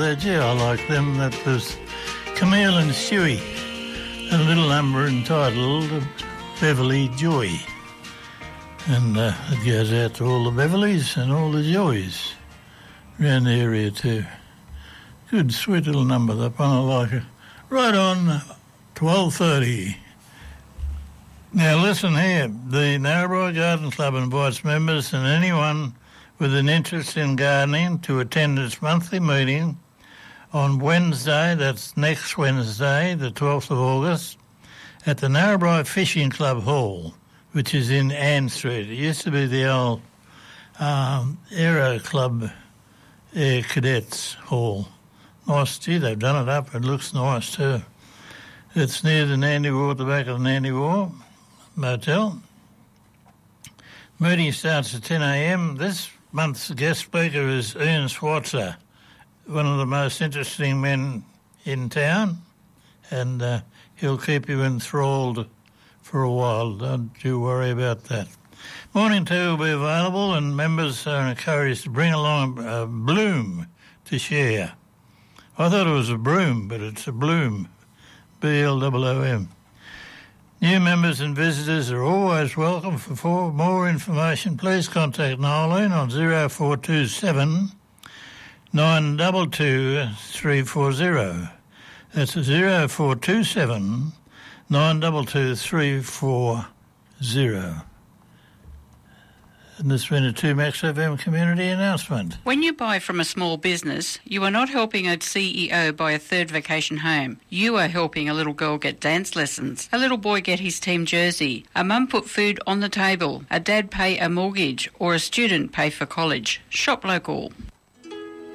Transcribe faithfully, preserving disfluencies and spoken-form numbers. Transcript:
there. Gee, I like them. That was Camille and Stewie. A little number entitled Beverly Joy. And uh, it goes out to all the Beverleys and all the Joys around the area too. Good, sweet little number, that one. I like it. Right on twelve thirty. Now listen here. The Narrabri Garden Club invites members and anyone with an interest in gardening to attend its monthly meeting on Wednesday, that's next Wednesday, the twelfth of August, at the Narrabri Fishing Club Hall, which is in Ann Street. It used to be the old um, Aero Club Air Cadets Hall. Nice, gee, they've done it up. It looks nice too. It's near the Nandy War, at the back of the Nandy War Motel. Meeting starts at ten a.m. This month's guest speaker is Ian Swatzer, one of the most interesting men in town, and uh, he'll keep you enthralled for a while. Don't you worry about that. Morning tea will be available, and members are encouraged to bring along a bloom to share. I thought it was a broom, but it's a bloom, B L O O M. New members and visitors are always welcome. For more information, please contact Noeline on zero four two seven nine two two three four zero. That's zero four two seven nine two two three four zero. And this has been a two Max F M community announcement. When you buy from a small business, you are not helping a C E O buy a third vacation home. You are helping a little girl get dance lessons, a little boy get his team jersey, a mum put food on the table, a dad pay a mortgage, or a student pay for college. Shop local.